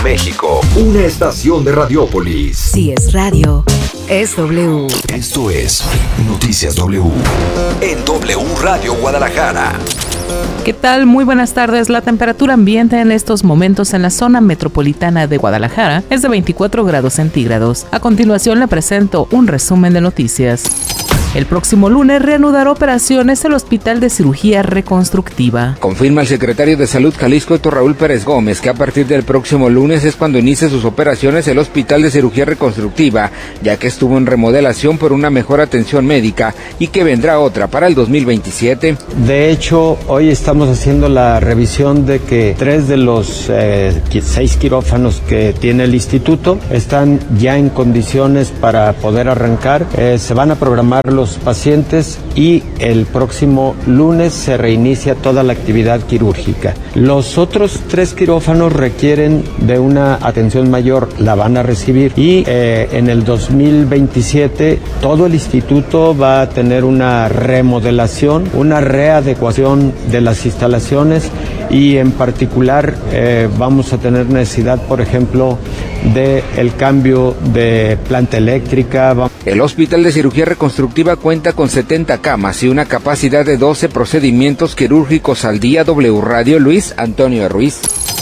México, una estación de Radiópolis. Si es radio, es W. Esto es Noticias W. En W Radio Guadalajara. ¿Qué tal? Muy buenas tardes. La temperatura ambiente en estos momentos en la zona metropolitana de Guadalajara es de 24 grados centígrados. A continuación le presento un resumen de noticias. El próximo lunes reanudará operaciones el Hospital de Cirugía Reconstructiva. Confirma el secretario de Salud Jalisco, Héctor Raúl Pérez Gómez, que a partir del próximo lunes es cuando inicie sus operaciones el Hospital de Cirugía Reconstructiva, ya que estuvo en remodelación por una mejor atención médica y que vendrá otra para el 2027. De hecho, hoy estamos haciendo la revisión de que 3 de los 6 quirófanos que tiene el instituto están ya en condiciones para poder arrancar. Se van a programar los pacientes y el próximo lunes se reinicia toda la actividad quirúrgica. Los otros 3 quirófanos requieren de una atención mayor, la van a recibir y en el 2027 todo el instituto va a tener una remodelación, una readecuación de las instalaciones y en particular vamos a tener necesidad, por ejemplo, de el cambio de planta eléctrica. El Hospital de Cirugía Reconstructiva cuenta con 70 camas y una capacidad de 12 procedimientos quirúrgicos al día. W Radio, Luis Antonio Ruiz.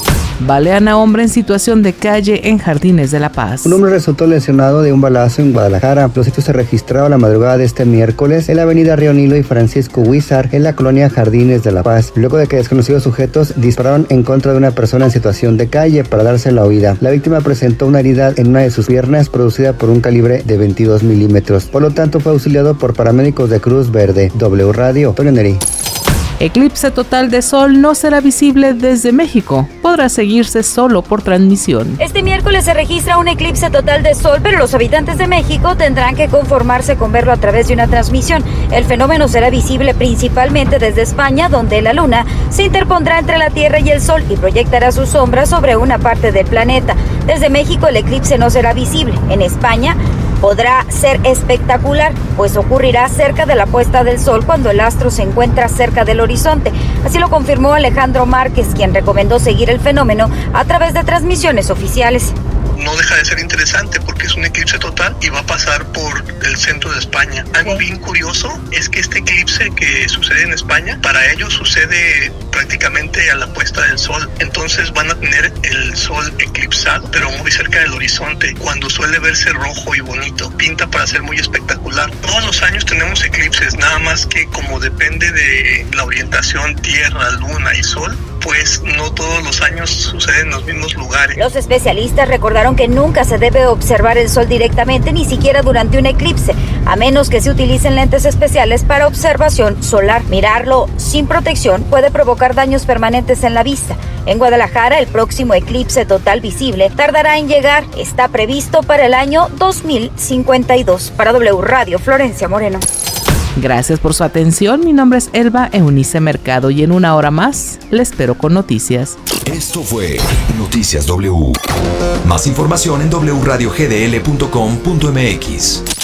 Balean a hombre en situación de calle en Jardines de la Paz. Un hombre resultó lesionado de un balazo en Guadalajara. Los hechos se registraron la madrugada de este miércoles en la avenida Río Nilo y Francisco Huizar, en la colonia Jardines de la Paz, luego de que desconocidos sujetos dispararon en contra de una persona en situación de calle para darse la huida. La víctima presentó una herida en una de sus piernas producida por un calibre de 22 milímetros. Por lo tanto, fue auxiliado por paramédicos de Cruz Verde. W Radio, Antonio Neri. Eclipse total de sol no será visible desde México. Podrá seguirse solo por transmisión. Este miércoles se registra un eclipse total de sol, pero los habitantes de México tendrán que conformarse con verlo a través de una transmisión. El fenómeno será visible principalmente desde España, donde la luna se interpondrá entre la Tierra y el sol y proyectará su sombra sobre una parte del planeta. Desde México el eclipse no será visible. En España podrá ser espectacular, pues ocurrirá cerca de la puesta del sol cuando el astro se encuentra cerca del horizonte. Así lo confirmó Alejandro Márquez, quien recomendó seguir el fenómeno a través de transmisiones oficiales. No deja de ser interesante porque es un eclipse total y va a pasar por el centro de España. Algo bien curioso es que este eclipse que sucede en España, para ellos sucede prácticamente a la puesta del sol. Entonces van a tener el sol eclipsado, pero muy cerca del horizonte, cuando suele verse rojo y bonito. Pinta para ser muy espectacular. Todos los años tenemos eclipses, nada más que como depende de la orientación Tierra, Luna y Sol, pues no todos los años suceden en los mismos lugares. Los especialistas recordaron que nunca se debe observar el sol directamente, ni siquiera durante un eclipse, a menos que se utilicen lentes especiales para observación solar. Mirarlo sin protección puede provocar daños permanentes en la vista. En Guadalajara, el próximo eclipse total visible tardará en llegar. Está previsto para el año 2052. Para W Radio, Florencia Moreno. Gracias por su atención. Mi nombre es Elba Eunice Mercado y en una hora más le espero con noticias. Esto fue Noticias W. Más información en wradiogdl.com.mx.